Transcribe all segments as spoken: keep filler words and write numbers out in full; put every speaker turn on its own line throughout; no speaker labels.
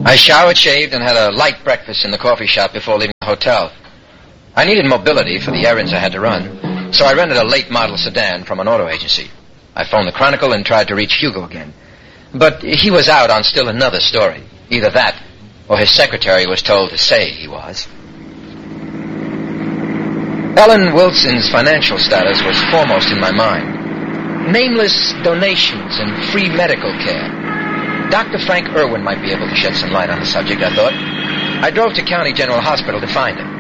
I showered, shaved, and had a light breakfast in the coffee shop before leaving the hotel. I needed mobility for the errands I had to run, so I rented a late model sedan from an auto agency. I phoned the Chronicle and tried to reach Hugo again. But he was out on still another story. Either that, or his secretary was told to say he was. Ellen Wilson's financial status was foremost in my mind. Nameless donations and free medical care. Doctor Frank Irwin might be able to shed some light on the subject, I thought. I drove to County General Hospital to find him.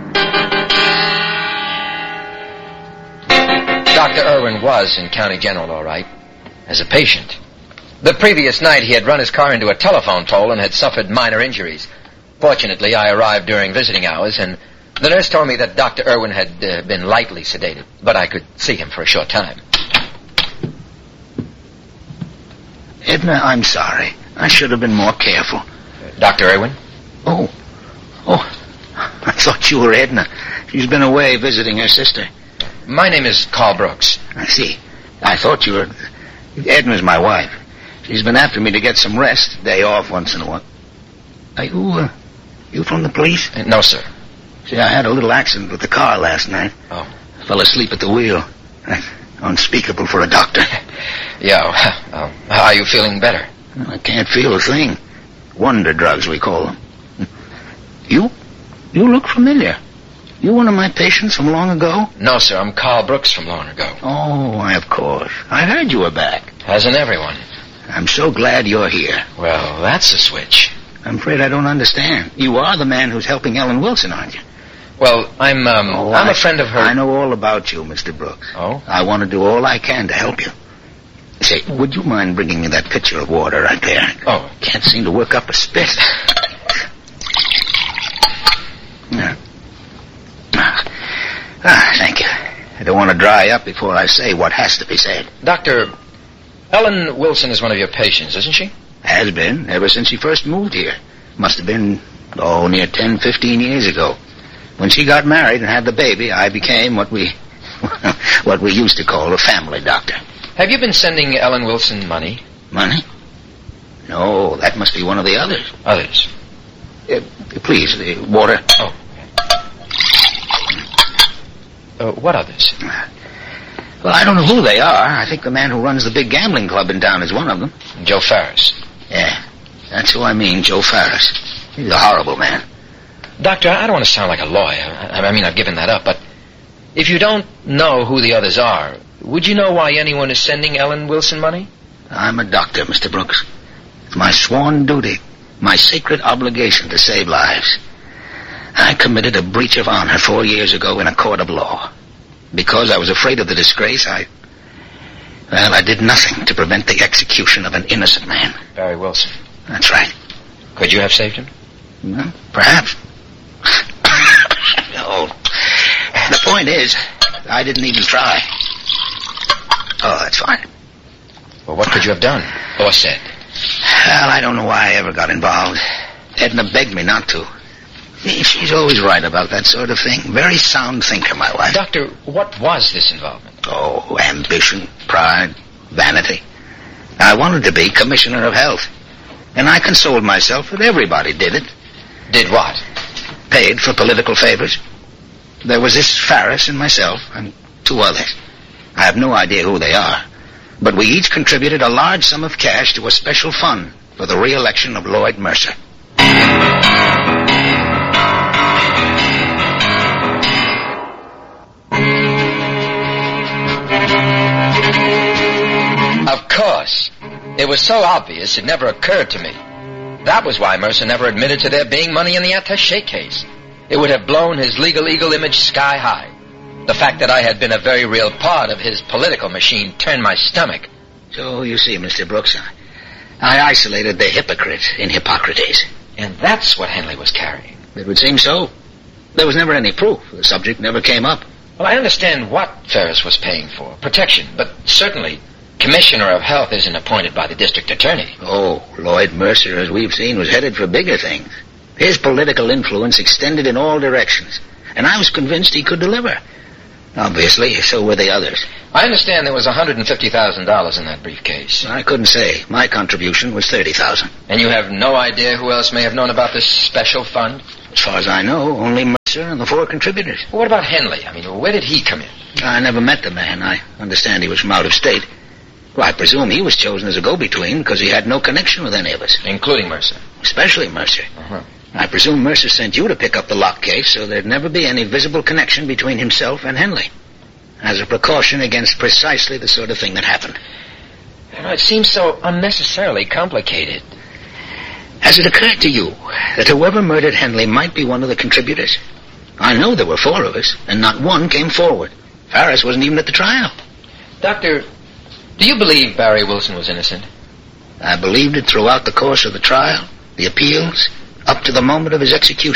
Doctor Irwin was in County General, all right, as a patient. The previous night, he had run his car into a telephone pole and had suffered minor injuries. Fortunately, I arrived during visiting hours, and the nurse told me that Doctor Irwin had uh, been lightly sedated, but I could see him for a short time.
Edna, I'm sorry. I should have been more careful.
Uh, Doctor Irwin?
Oh. Oh, I thought you were Edna. She's been away visiting her sister.
My name is Carl Brooks.
I see. I thought you were... Edna's my wife. She's been after me to get some rest, day off once in a while. Are you, uh, you from the police?
Uh, no, sir.
See, I had a little accident with the car last night.
Oh.
I fell asleep at the wheel. That's unspeakable for a doctor.
Yeah, uh, how are you feeling better?
Well, I can't feel a thing. Wonder drugs, we call them. You? You look familiar. You one of my patients from long ago?
No, sir, I'm Carl Brooks from long ago.
Oh, why, of course. I heard you were back.
Hasn't everyone?
I'm so glad you're here.
Well, that's a switch.
I'm afraid I don't understand. You are the man who's helping Ellen Wilson, aren't you?
Well, I'm, um,
oh,
I'm
I,
a friend of her.
I know all about you, Mister Brooks.
Oh?
I want to do all I can to help you. Say, would you mind bringing me that pitcher of water right there?
Oh.
Can't seem to work up a spit. Yeah. Ah, thank you. I don't want to dry up before I say what has to be said.
Doctor, Ellen Wilson is one of your patients, isn't she?
Has been, ever since she first moved here. Must have been, oh, near ten, fifteen years ago. When she got married and had the baby, I became what we, what we used to call a family doctor.
Have you been sending Ellen Wilson money?
Money? No, that must be one of the others.
Others?
Uh, please, the water.
Oh. Uh, what others?
Well, I don't know who they are. I think the man who runs the big gambling club in town is one of them.
Joe Farris.
Yeah, that's who I mean, Joe Farris. He's a horrible man.
Doctor, I don't want to sound like a lawyer. I, I mean, I've given that up, but if you don't know who the others are, would you know why anyone is sending Ellen Wilson money?
I'm a doctor, Mister Brooks. It's my sworn duty, my sacred obligation to save lives. I committed a breach of honor four years ago in a court of law. Because I was afraid of the disgrace, I... Well, I did nothing to prevent the execution of an innocent man.
Barry Wilson.
That's right.
Could you have saved him?
Well, perhaps. No. The point is, I didn't even try. Oh, that's fine.
Well, what could you have done? Or said?
Well, I don't know why I ever got involved. Edna begged me not to. She's always right about that sort of thing. Very sound thinker, my wife.
Doctor, what was this involvement?
Oh, ambition, pride, vanity. I wanted to be Commissioner of Health. And I consoled myself that everybody did it.
Did what?
Paid for political favors. There was this Farris and myself, and two others. I have no idea who they are. But we each contributed a large sum of cash to a special fund for the re-election of Lloyd Mercer.
Of course. It was so obvious it never occurred to me. That was why Mercer never admitted to there being money in the attaché case. It would have blown his legal eagle image sky high. The fact that I had been a very real part of his political machine turned my stomach.
So, you see, Mister Brooks, I isolated the hypocrite in Hippocrates.
And that's what Henley was carrying.
It would seem so. There was never any proof. The subject never came up.
Well, I understand what Ferris was paying for. Protection. But certainly, Commissioner of Health isn't appointed by the district attorney.
Oh, Lloyd Mercer, as we've seen, was headed for bigger things. His political influence extended in all directions. And I was convinced he could deliver. Obviously, so were the others.
I understand there was one hundred fifty thousand dollars in that briefcase.
I couldn't say. My contribution was thirty thousand dollars.
And you have no idea who else may have known about this special fund?
As far as I know, only Mercer and the four contributors.
Well, what about Henley? I mean, where did he come in?
I never met the man. I understand he was from out of state. Well, I presume he was chosen as a go-between because he had no connection with any of us.
Including Mercer?
Especially Mercer.
Uh-huh.
I presume Mercer sent you to pick up the lock case so there'd never be any visible connection between himself and Henley. As a precaution against precisely the sort of thing that happened.
You know, it seems so unnecessarily complicated.
Has it occurred to you that whoever murdered Henley might be one of the contributors? I know there were four of us, and not one came forward. Farris wasn't even at the trial.
Doctor, do you believe Barry Wilson was innocent?
I believed it throughout the course of the trial, the appeals, up to the moment of his execution.